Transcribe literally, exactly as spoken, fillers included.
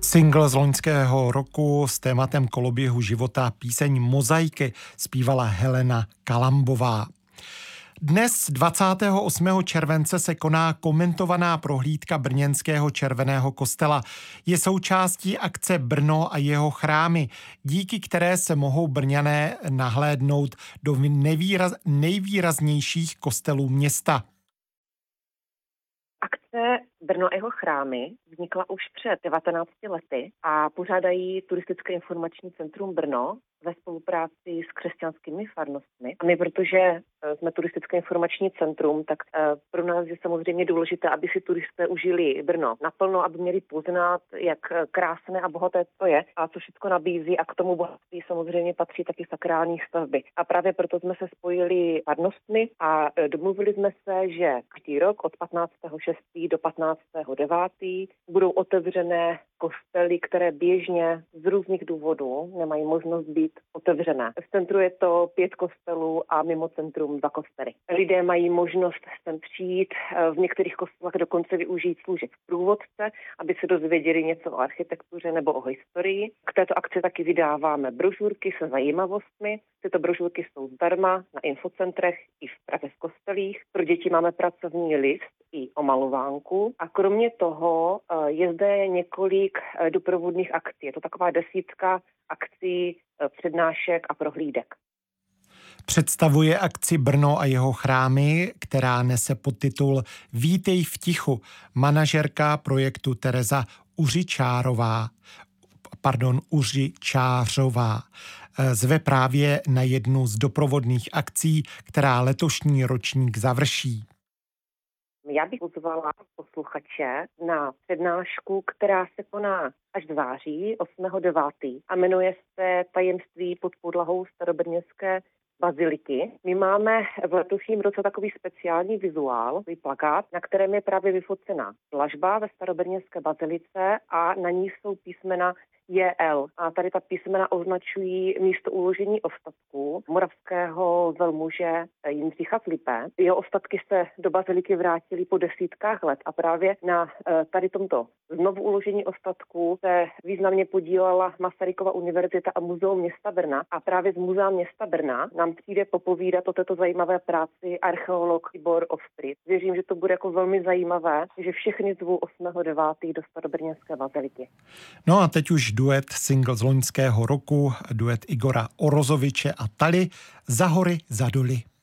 Single z loňského roku s tématem koloběhu života píseň Mozaiky zpívala Helena Kalambová. Dnes dvacátého osmého července se koná komentovaná prohlídka brněnského Červeného kostela. Je součástí akce Brno a jeho chrámy, díky které se mohou Brňané nahlédnout do nejvýraz, nejvýraznějších kostelů města. Akce Brno a jeho chrámy vznikla už před devatenácti lety a pořádají Turistické informační centrum Brno ve spolupráci s křesťanskými farnostmi. A my, protože jsme Turistické informační centrum, tak pro nás je samozřejmě důležité, aby si turisté užili Brno naplno, aby měli poznat, jak krásné a bohaté to je a co všechno nabízí, a k tomu bohatství samozřejmě patří taky sakrální stavby. A právě proto jsme se spojili s farnostmi a domluvili jsme se, že každý rok od patnáctého šestého do patnáctého devátého budou otevřené kostely, které běžně z různých důvodů nemají možnost být otevřené. V centru je to pět kostelů a mimo centrum dva kostely. Lidé mají možnost sem přijít, v některých kostelech dokonce využít služeb průvodce, aby se dozvěděli něco o architektuře nebo o historii. K této akci taky vydáváme brožurky se zajímavostmi. Tyto brožurky jsou zdarma na infocentrech i v Praze v kostelích. Pro děti máme pracovní list i o malovánku. A kromě toho je zde několik doprovodných akcí. Je to taková desítka akcí, přednášek a prohlídek. Představuje akci Brno a jeho chrámy, která nese podtitul Vítej v tichu, manažerka projektu Tereza Uřičárová. Pardon, Uřičářová. Zve právě na jednu z doprovodných akcí, která letošní ročník završí. Já bych pozvala posluchače na přednášku, která se koná až v září osmého devátého a jmenuje se Tajemství pod podlahou starobrněnské baziliky. My máme v letošním roce takový speciální vizuál, takový plakát, na kterém je právě vyfocená dlažba ve starobrněnské bazilice a na ní jsou písmena J L. A tady ta písmena označují místo uložení ostatků moravského velmuže Jindřicha z Lipé. Jeho ostatky se do baziliky vrátily po desítkách let a právě na tady tomto znovu uložení ostatků se významně podílela Masarykova univerzita a Muzeum města Brna. A právě z Muzea města Brna nám přijde popovídat o této zajímavé práci archeolog Tibor Ostry. Věřím, že to bude jako velmi zajímavé, že všechny zvu osmého devátého do starobrněnské baziliky. No a teď už duet single z loňského roku, duet Igora Orozoviče a Tali Za hory, za doly.